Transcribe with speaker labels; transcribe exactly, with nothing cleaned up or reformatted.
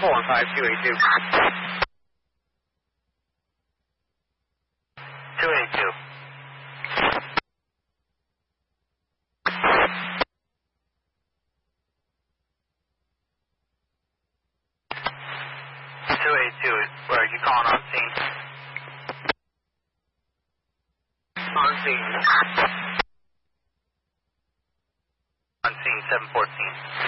Speaker 1: four one five two eight two. two eight two. two eight two, where are you calling on scene? On scene. On scene, seven fourteen.